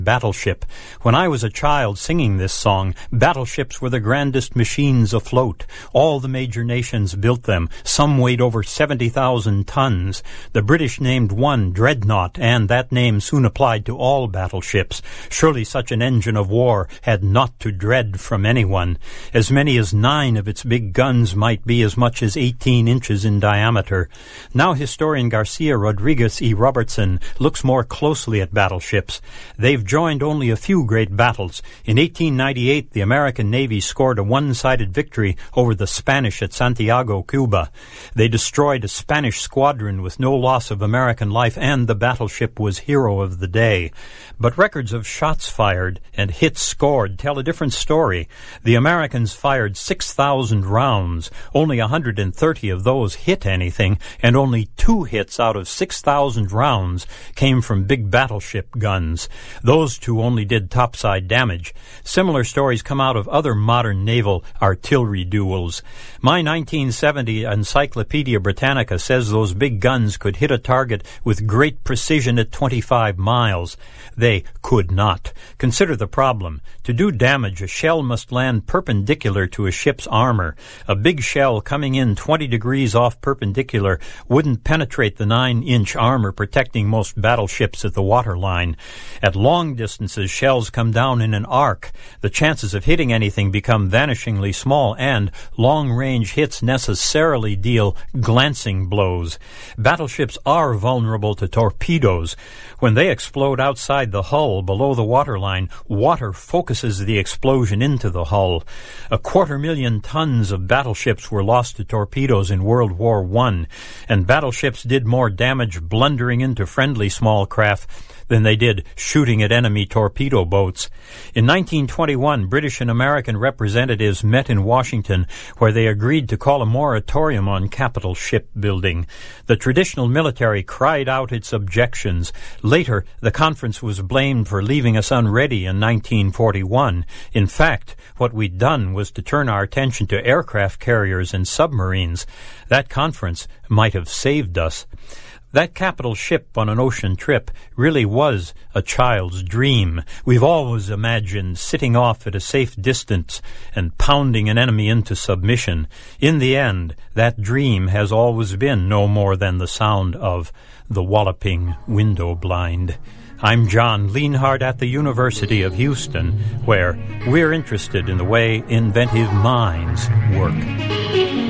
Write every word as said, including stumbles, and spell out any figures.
Battleship. When I was a child singing this song, battleships were the grandest machines afloat. All the major nations built them. Some weighed over seventy thousand tons. The British named one Dreadnought, and that name soon applied to all battleships. Surely such an engine of war had naught to dread from anyone. As many as nine of its big guns might be as much as eighteen inches in diameter. Now historian Garcia Rodriguez E. Robertson looks more closely at battleships. They've joined only a few great battles. In eighteen ninety-eight, the American Navy scored a one-sided victory over the Spanish at Santiago, Cuba. They destroyed a Spanish squadron with no loss of American life, and the battleship was hero of the day. But records of shots fired and hits scored tell a different story. The Americans fired six thousand rounds. Only one hundred thirty of those hit anything, and only two hits out of six thousand rounds came from big battleship guns. Those Those two only did topside damage. Similar stories come out of other modern naval artillery duels. My nineteen seventy Encyclopedia Britannica says those big guns could hit a target with great precision at twenty-five miles. They could not. Consider the problem. To do damage, a shell must land perpendicular to a ship's armor. A big shell coming in twenty degrees off perpendicular wouldn't penetrate the nine-inch armor protecting most battleships at the waterline. At long distances, shells come down in an arc. The chances of hitting anything become vanishingly small, and long-range hits necessarily deal glancing blows. Battleships are vulnerable to torpedoes. When they explode outside the hull below the waterline, water focuses the explosion into the hull. A quarter million tons of battleships were lost to torpedoes in World War One, and battleships did more damage blundering into friendly small craft than they did shooting at enemy torpedo boats. In nineteen twenty-one, British and American representatives met in Washington, where they agreed to call a moratorium on capital shipbuilding. The traditional military cried out its objections. Later, the conference was blamed for leaving us unready in nineteen forty-one. In fact, what we'd done was to turn our attention to aircraft carriers and submarines. That conference might have saved us. That capital ship on an ocean trip really was a child's dream. We've always imagined sitting off at a safe distance and pounding an enemy into submission. In the end, that dream has always been no more than the sound of the walloping window blind. I'm John Lienhardt at the University of Houston, where we're interested in the way inventive minds work.